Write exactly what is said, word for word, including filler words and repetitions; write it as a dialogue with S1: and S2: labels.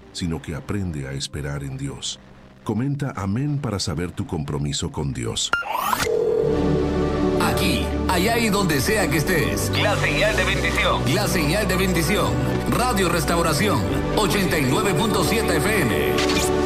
S1: sino que aprende a esperar en Dios. Comenta amén para saber tu compromiso con Dios.
S2: Aquí, allá y donde sea que estés. La señal de bendición. La señal de bendición. Radio Restauración, ochenta y nueve punto siete F M.